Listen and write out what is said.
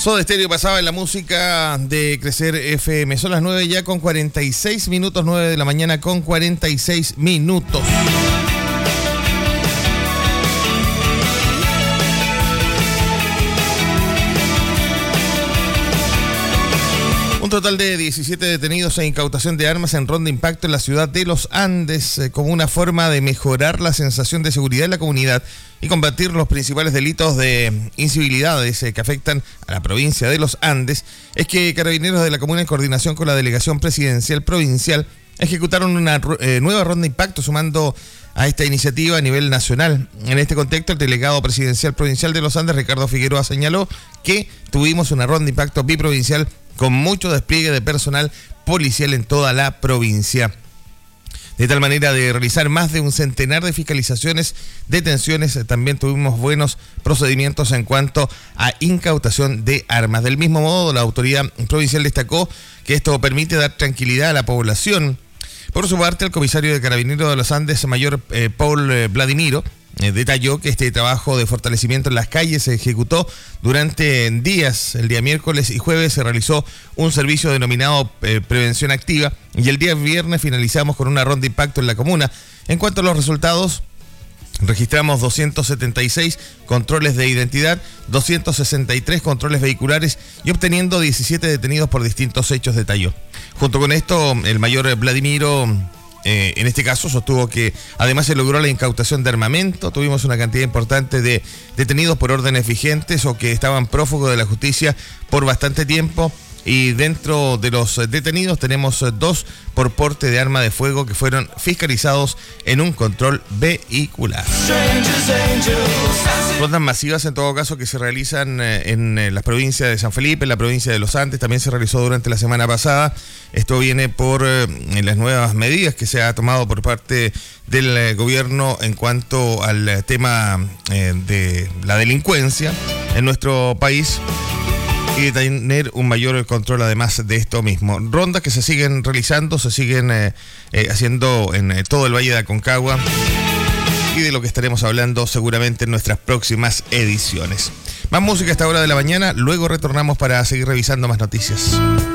Soda Stereo pasaba en la música de Crecer FM. Son las 9 ya con 46 minutos, 9 de la mañana con 46 minutos. Un total de 17 detenidos e incautación de armas en ronda impacto en la ciudad de Los Andes, como una forma de mejorar la sensación de seguridad en la comunidad y combatir los principales delitos de incivilidades que afectan a la provincia de Los Andes. Es que Carabineros de la comuna, en coordinación con la Delegación Presidencial Provincial, ejecutaron una nueva ronda impacto, sumando a esta iniciativa a nivel nacional. En este contexto, el delegado presidencial provincial de Los Andes, Ricardo Figueroa, señaló que tuvimos una ronda impacto biprovincial con mucho despliegue de personal policial en toda la provincia, de tal manera de realizar más de un centenar de fiscalizaciones, detenciones. También tuvimos buenos procedimientos en cuanto a incautación de armas. Del mismo modo, la autoridad provincial destacó que esto permite dar tranquilidad a la población. Por su parte, el comisario de Carabineros de Los Andes, mayor Paul Vladimiro, detalló que este trabajo de fortalecimiento en las calles se ejecutó durante días. El día miércoles y jueves se realizó un servicio denominado Prevención Activa, y el día viernes finalizamos con una ronda de impacto en la comuna. En cuanto a los resultados, registramos 276 controles de identidad, 263 controles vehiculares y obteniendo 17 detenidos por distintos hechos, detalló. Junto con esto, el mayor Vladimiro en este caso sostuvo que además se logró la incautación de armamento. Tuvimos una cantidad importante de detenidos por órdenes vigentes o que estaban prófugos de la justicia por bastante tiempo. Y dentro de los detenidos tenemos 2 por porte de arma de fuego que fueron fiscalizados en un control vehicular. Rondas masivas, en todo caso, que se realizan en las provincias de San Felipe, en la provincia de Los Andes, también se realizó durante la semana pasada. Esto viene por las nuevas medidas que se ha tomado por parte del gobierno en cuanto al tema de la delincuencia en nuestro país, y de tener un mayor control además de esto mismo. Rondas que se siguen realizando, se siguen haciendo en todo el Valle de Aconcagua, y de lo que estaremos hablando seguramente en nuestras próximas ediciones. Más música a esta hora de la mañana, luego retornamos para seguir revisando más noticias.